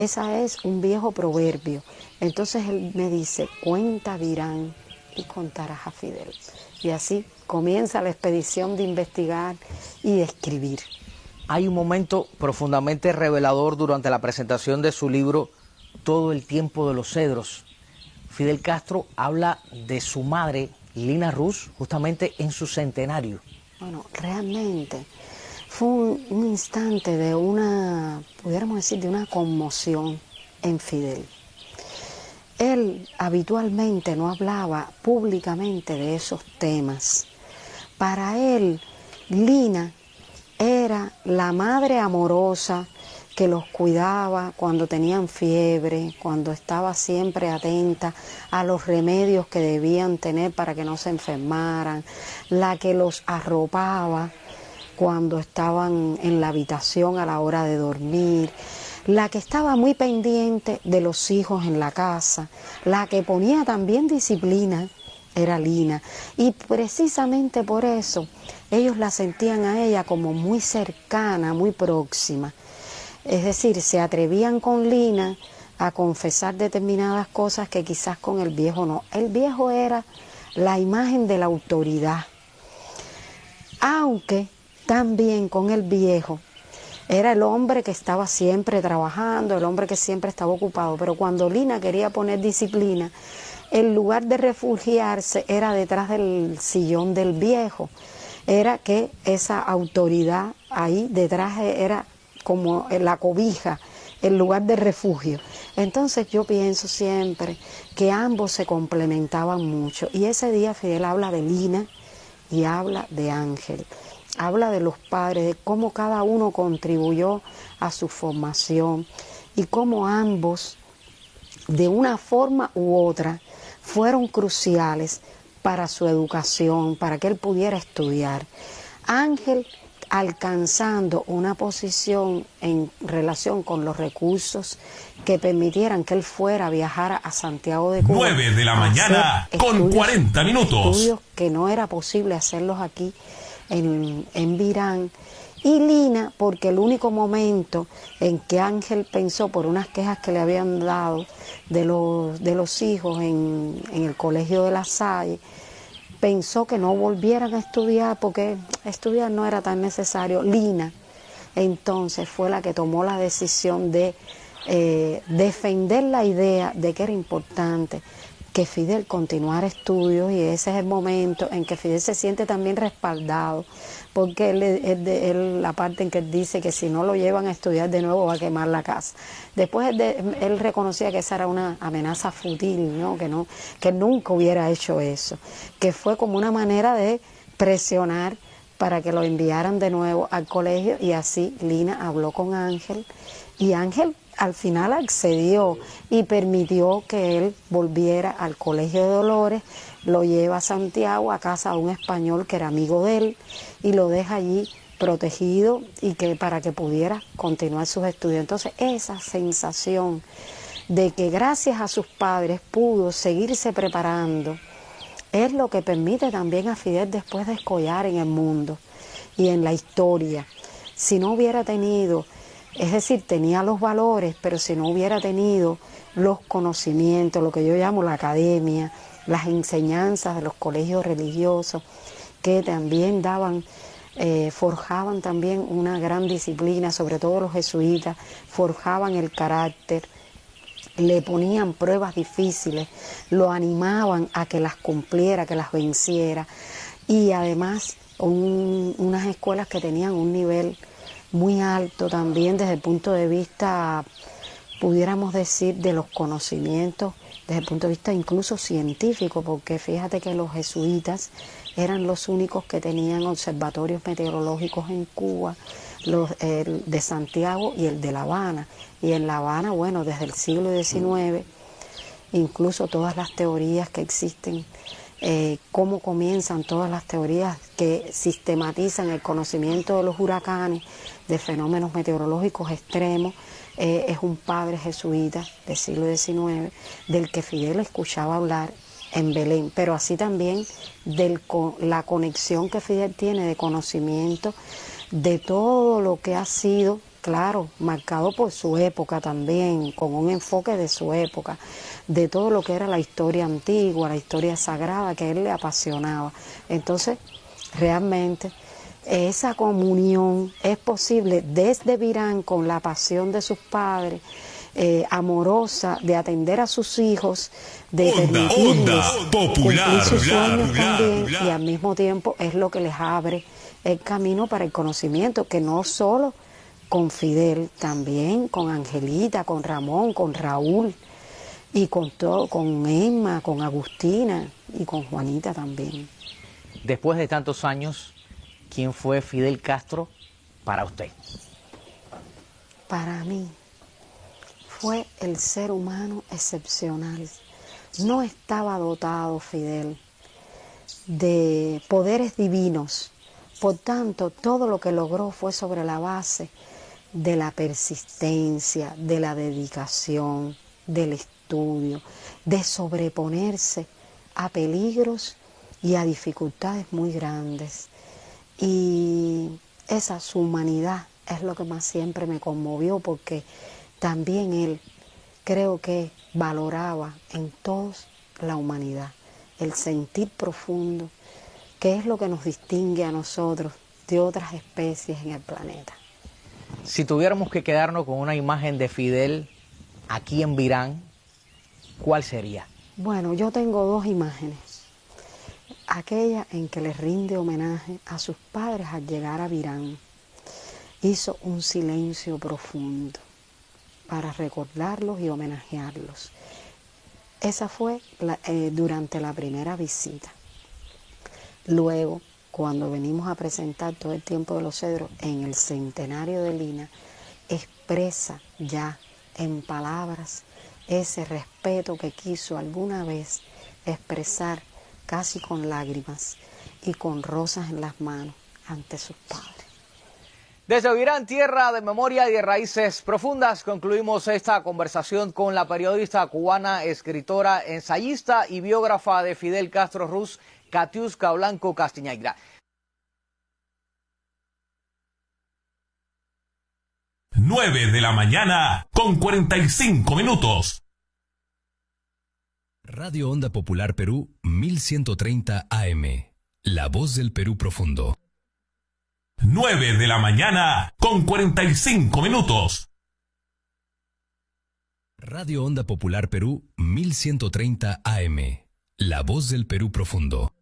Esa es un viejo proverbio. Entonces él me dice, cuenta dirán y contarás a Fidel. Y así comienza la expedición de investigar y de escribir. Hay un momento profundamente revelador durante la presentación de su libro Todo el tiempo de los cedros. Fidel Castro habla de su madre, Lina Rus, justamente en su centenario. Bueno, realmente fue un instante de pudiéramos decir, de una conmoción en Fidel. Él habitualmente no hablaba públicamente de esos temas. Para él, Lina era la madre amorosa que los cuidaba cuando tenían fiebre, cuando estaba siempre atenta a los remedios que debían tener para que no se enfermaran, la que los arropaba cuando estaban en la habitación a la hora de dormir, la que estaba muy pendiente de los hijos en la casa, la que ponía también disciplina, era Lina. Y precisamente por eso ellos la sentían a ella como muy cercana, muy próxima. Es decir, se atrevían con Lina a confesar determinadas cosas que quizás con el viejo no. El viejo era la imagen de la autoridad, aunque también con el viejo era el hombre que estaba siempre trabajando, el hombre que siempre estaba ocupado, pero cuando Lina quería poner disciplina, el lugar de refugiarse era detrás del sillón del viejo, era que esa autoridad ahí detrás era como la cobija, el lugar de refugio. Entonces yo pienso siempre que ambos se complementaban mucho, y ese día Fidel habla de Lina y habla de Ángel. Habla de los padres, de cómo cada uno contribuyó a su formación y cómo ambos, de una forma u otra, fueron cruciales para su educación, para que él pudiera estudiar. Ángel alcanzando una posición en relación con los recursos que permitieran que él fuera a viajar a Santiago de Cuba. 9 de la mañana con 40 minutos. Estudios que no era posible hacerlos aquí en Virán. Y Lina, porque el único momento en que Ángel pensó por unas quejas que le habían dado de los hijos en el colegio de La Salle, pensó que no volvieran a estudiar porque estudiar no era tan necesario. Lina entonces fue la que tomó la decisión de defender la idea de que era importante que Fidel continuara estudios, y ese es el momento en que Fidel se siente también respaldado, porque él la parte en que él dice que si no lo llevan a estudiar de nuevo va a quemar la casa. Después él reconocía que esa era una amenaza fútil, ¿no? Que nunca hubiera hecho eso, que fue como una manera de presionar para que lo enviaran de nuevo al colegio, y así Lina habló con Ángel, y Ángel al final accedió y permitió que él volviera al Colegio de Dolores, lo lleva a Santiago, a casa de un español que era amigo de él, y lo deja allí protegido y para que pudiera continuar sus estudios. Entonces esa sensación de que gracias a sus padres pudo seguirse preparando es lo que permite también a Fidel después de escollar en el mundo y en la historia. Si no hubiera tenido, es decir, tenía los valores, pero si no hubiera tenido los conocimientos, lo que yo llamo la academia, las enseñanzas de los colegios religiosos, que también forjaban también una gran disciplina, sobre todo los jesuitas, forjaban el carácter, le ponían pruebas difíciles, lo animaban a que las cumpliera, que las venciera, y además unas escuelas que tenían un nivel muy alto también desde el punto de vista, pudiéramos decir, de los conocimientos, desde el punto de vista incluso científico, porque fíjate que los jesuitas eran los únicos que tenían observatorios meteorológicos en Cuba, el de Santiago y el de La Habana. Y en La Habana, bueno, desde el siglo XIX, incluso todas las teorías que existen, cómo comienzan todas las teorías que sistematizan el conocimiento de los huracanes, de fenómenos meteorológicos extremos, es un padre jesuita del siglo XIX, del que Fidel escuchaba hablar en Belén, pero así también la conexión que Fidel tiene de conocimiento de todo lo que ha sido claro, marcado por su época también, con un enfoque de su época, de todo lo que era la historia antigua, la historia sagrada que a él le apasionaba. Entonces, realmente, esa comunión es posible desde Virán con la pasión de sus padres, amorosa, de atender a sus hijos, de permitirles cumplir sus sueños también, y al mismo tiempo es lo que les abre el camino para el conocimiento, que no solo con Fidel, también con Angelita, con Ramón, con Raúl, y con todo, con Emma, con Agustina y con Juanita también. Después de tantos años, ¿quién fue Fidel Castro para usted? Para mí fue el ser humano excepcional. No estaba dotado Fidel de poderes divinos. Por tanto, todo lo que logró fue sobre la base de la persistencia, de la dedicación, del estudio, de sobreponerse a peligros y a dificultades muy grandes. Y esa, su humanidad, es lo que más siempre me conmovió, porque también él creo que valoraba en todos la humanidad, el sentir profundo, que es lo que nos distingue a nosotros de otras especies en el planeta. Si tuviéramos que quedarnos con una imagen de Fidel aquí en Virán, ¿cuál sería? Bueno, yo tengo dos imágenes. Aquella en que les rinde homenaje a sus padres al llegar a Virán. Hizo un silencio profundo para recordarlos y homenajearlos. Esa fue durante la primera visita. Luego, cuando venimos a presentar todo el tiempo de los cedros en el centenario de Lina, expresa ya en palabras ese respeto que quiso alguna vez expresar casi con lágrimas y con rosas en las manos ante sus padres. Desde Virán, tierra de memoria y de raíces profundas, concluimos esta conversación con la periodista cubana, escritora, ensayista y biógrafa de Fidel Castro Ruz, Katiuska Blanco Castiñeira. 9 de la mañana con 45 minutos. Radio Onda Popular Perú 1130 AM. La voz del Perú profundo. 9 de la mañana con 45 minutos. Radio Onda Popular Perú 1130 AM. La voz del Perú profundo.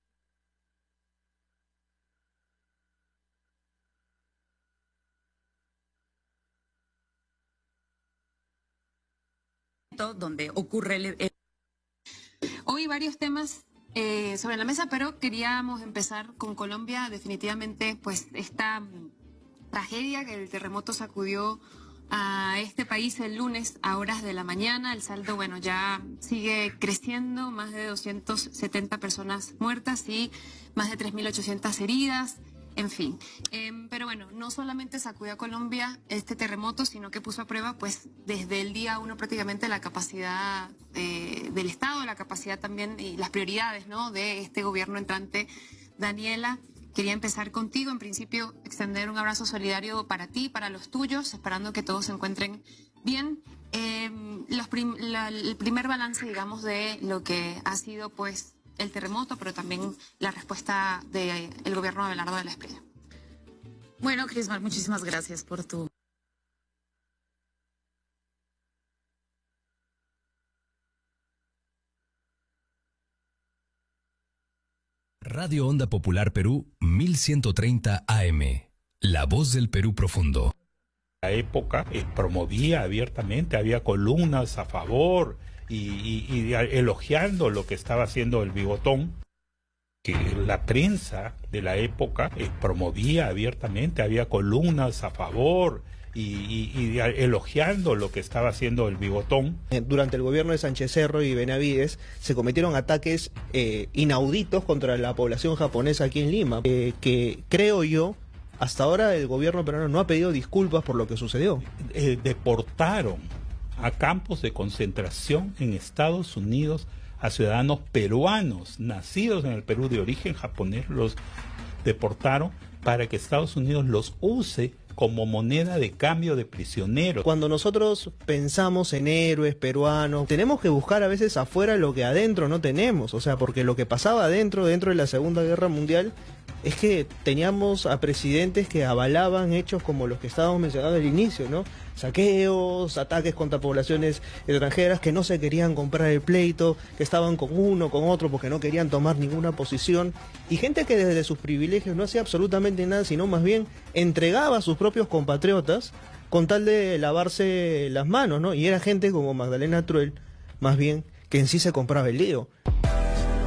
Donde ocurre hoy varios temas sobre la mesa, pero queríamos empezar con Colombia. Definitivamente, pues esta tragedia que el terremoto sacudió a este país el lunes a horas de la mañana. El saldo, bueno, ya sigue creciendo, más de 270 personas muertas y más de 3.800 heridas. En fin, pero bueno, no solamente sacudió a Colombia este terremoto, sino que puso a prueba, pues, desde el día uno prácticamente la capacidad del Estado, la capacidad también y las prioridades, ¿no?, de este gobierno entrante. Daniela, quería empezar contigo. En principio, extender un abrazo solidario para ti, para los tuyos, esperando que todos se encuentren bien. El primer balance, digamos, de lo que ha sido, pues, el terremoto, pero también la respuesta del gobierno de Abelardo de la Espriella. Bueno, Crismar, muchísimas gracias por tu... Radio Onda Popular Perú 1130 AM. La voz del Perú profundo. La época promovía abiertamente, había columnas a favor y elogiando lo que estaba haciendo el Bigotón, que la prensa de la época promovía abiertamente, había columnas a favor y elogiando lo que estaba haciendo el Bigotón. Durante el gobierno de Sánchez Cerro y Benavides se cometieron ataques inauditos contra la población japonesa aquí en Lima, que creo yo, hasta ahora el gobierno peruano no ha pedido disculpas por lo que sucedió. Deportaron a campos de concentración en Estados Unidos a ciudadanos peruanos nacidos en el Perú de origen japonés, los deportaron para que Estados Unidos los use como moneda de cambio de prisioneros. Cuando nosotros pensamos en héroes peruanos, tenemos que buscar a veces afuera lo que adentro no tenemos, o sea, porque lo que pasaba dentro de la Segunda Guerra Mundial es que teníamos a presidentes que avalaban hechos como los que estábamos mencionando al inicio, ¿no? Saqueos, ataques contra poblaciones extranjeras que no se querían comprar el pleito, que estaban con uno, con otro, porque no querían tomar ninguna posición, y gente que desde sus privilegios no hacía absolutamente nada, sino más bien entregaba a sus propios compatriotas con tal de lavarse las manos, ¿no? Y era gente como Magdalena Truell, más bien, que en sí se compraba el lío.